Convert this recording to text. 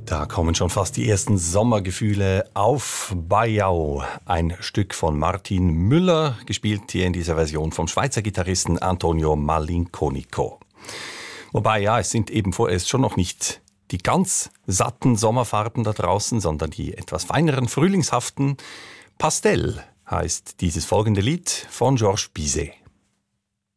Da kommen schon fast die ersten Sommergefühle auf. Bajau, ein Stück von Martin Müller, gespielt hier in dieser Version vom Schweizer Gitarristen Antonio Malinconico. Wobei, ja, es sind eben vorerst schon noch nicht die ganz satten Sommerfarben da draußen, sondern die etwas feineren, frühlingshaften. Pastel heißt dieses folgende Lied von Georges Bizet.